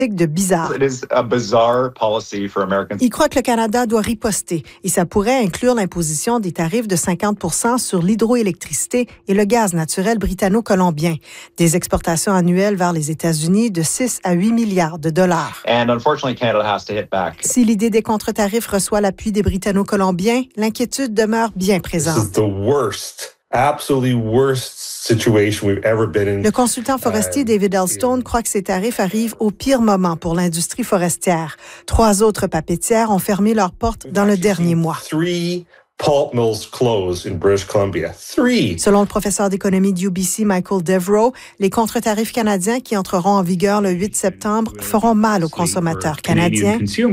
de bizarre. Il croit que le Canada doit riposter et ça pourrait inclure l'imposition des tarifs de 50% sur l'hydroélectricité et le gaz naturel britanno-colombien, des exportations annuelles vers les États-Unis de 6 à 8 milliards de dollars. Si l'idée des contre-tarifs reçoit l'appui des Britanno-colombiens, l'inquiétude demeure bien présente. Le consultant forestier David Elstone croit que ces tarifs arrivent au pire moment pour l'industrie forestière. 3 autres papetières ont fermé leurs portes dans le dernier mois. Pulp mills close in British Columbia. 3. Selon le professeur d'économie du UBC, Michael Devereaux, les contre-tarifs canadiens qui entreront en vigueur le 8 septembre feront mal aux consommateurs canadiens qui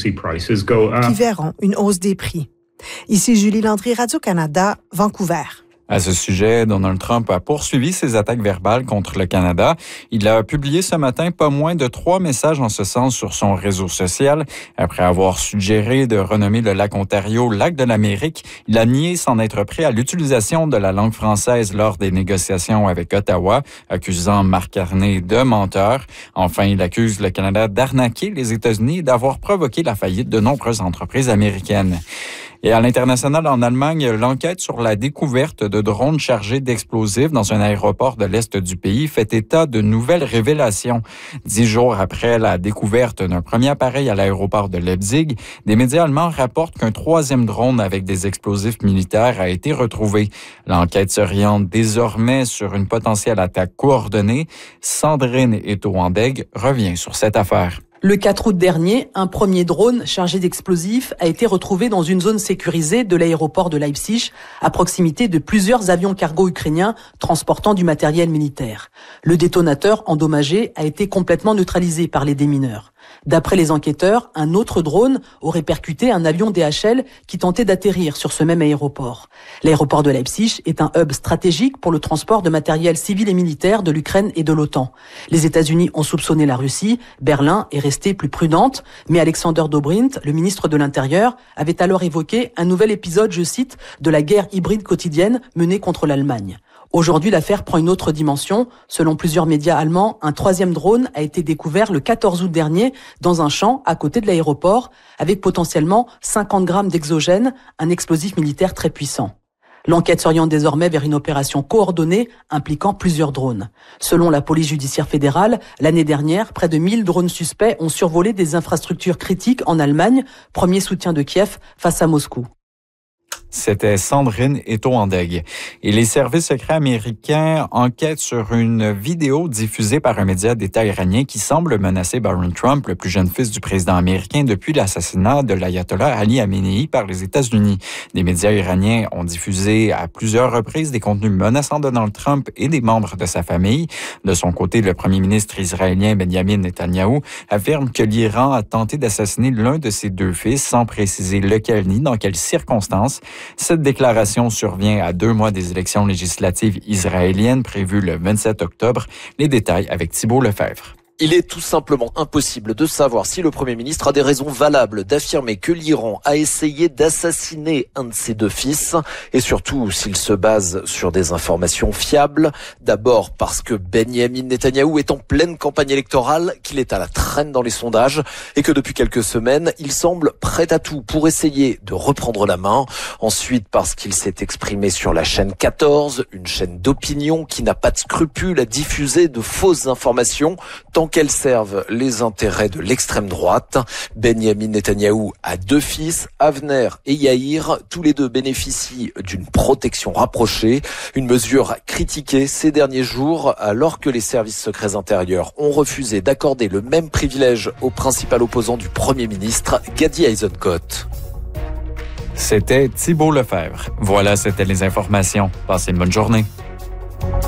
verront une hausse des prix. Ici Julie Landry, Radio-Canada, Vancouver. À ce sujet, Donald Trump a poursuivi ses attaques verbales contre le Canada. Il a publié ce matin pas moins de 3 messages en ce sens sur son réseau social. Après avoir suggéré de renommer le lac Ontario lac de l'Amérique, il a nié s'en être pris à l'utilisation de la langue française lors des négociations avec Ottawa, accusant Marc Carney de menteur. Enfin, il accuse le Canada d'arnaquer les États-Unis et d'avoir provoqué la faillite de nombreuses entreprises américaines. Et à l'international, en Allemagne, l'enquête sur la découverte de drones chargés d'explosifs dans un aéroport de l'Est du pays fait état de nouvelles révélations. 10 jours après la découverte d'un premier appareil à l'aéroport de Leipzig, des médias allemands rapportent qu'un 3e drone avec des explosifs militaires a été retrouvé. L'enquête s'oriente désormais sur une potentielle attaque coordonnée. Sandrine Eto-Andeg revient sur cette affaire. Le 4 août dernier, un premier drone chargé d'explosifs a été retrouvé dans une zone sécurisée de l'aéroport de Leipzig, à proximité de plusieurs avions cargo ukrainiens transportant du matériel militaire. Le détonateur endommagé a été complètement neutralisé par les démineurs. D'après les enquêteurs, un autre drone aurait percuté un avion DHL qui tentait d'atterrir sur ce même aéroport. L'aéroport de Leipzig est un hub stratégique pour le transport de matériel civil et militaire de l'Ukraine et de l'OTAN. Les États-Unis ont soupçonné la Russie, Berlin est restée plus prudente, mais Alexander Dobrindt, le ministre de l'Intérieur, avait alors évoqué un nouvel épisode, je cite, de la guerre hybride quotidienne menée contre l'Allemagne. Aujourd'hui, l'affaire prend une autre dimension. Selon plusieurs médias allemands, un 3e drone a été découvert le 14 août dernier dans un champ à côté de l'aéroport avec potentiellement 50 grammes d'exogène, un explosif militaire très puissant. L'enquête s'oriente désormais vers une opération coordonnée impliquant plusieurs drones. Selon la police judiciaire fédérale, l'année dernière, près de 1000 drones suspects ont survolé des infrastructures critiques en Allemagne, premier soutien de Kiev face à Moscou. C'était Sandrine Eto-Andeg. Et les services secrets américains enquêtent sur une vidéo diffusée par un média d'État iranien qui semble menacer Barron Trump, le plus jeune fils du président américain, depuis l'assassinat de l'ayatollah Ali Khamenei par les États-Unis. Des médias iraniens ont diffusé à plusieurs reprises des contenus menaçant Donald Trump et des membres de sa famille. De son côté, le premier ministre israélien Benjamin Netanyahou affirme que l'Iran a tenté d'assassiner l'un de ses 2 fils sans préciser lequel ni dans quelles circonstances. Cette déclaration survient à 2 mois des élections législatives israéliennes prévues le 27 octobre. Les détails avec Thibault Lefebvre. Il est tout simplement impossible de savoir si le Premier ministre a des raisons valables d'affirmer que l'Iran a essayé d'assassiner un de ses 2 fils et surtout s'il se base sur des informations fiables. D'abord parce que Benjamin Netanyahou est en pleine campagne électorale, qu'il est à la traîne dans les sondages et que depuis quelques semaines, il semble prêt à tout pour essayer de reprendre la main. Ensuite parce qu'il s'est exprimé sur la chaîne 14, une chaîne d'opinion qui n'a pas de scrupule à diffuser de fausses informations tant qu'elles servent les intérêts de l'extrême droite. Benjamin Netanyahou a 2 fils, Avner et Yair. Tous les 2 bénéficient d'une protection rapprochée. Une mesure critiquée ces derniers jours alors que les services secrets intérieurs ont refusé d'accorder le même privilège au principal opposant du Premier ministre, Gadi Eisenkot. C'était Thibault Lefebvre. Voilà, c'était les informations. Passez une bonne journée.